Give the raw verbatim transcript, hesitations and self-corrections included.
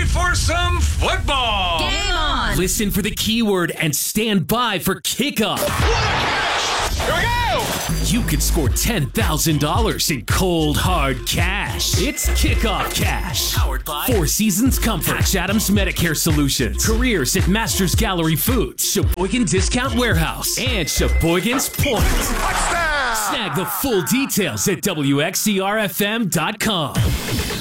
ready for some football? Game on! Listen for the keyword and stand by for kickoff. What a catch! Here we go! You could score ten thousand dollars in cold, hard cash. It's Kickoff Cash. Powered by Four Seasons Comfort, Patch Adams Medicare Solutions, Careers at Masters Gallery Foods, Sheboygan Discount Warehouse, and Sheboygan's Point. Touchdown! Snag the full details at W X C R F M dot com.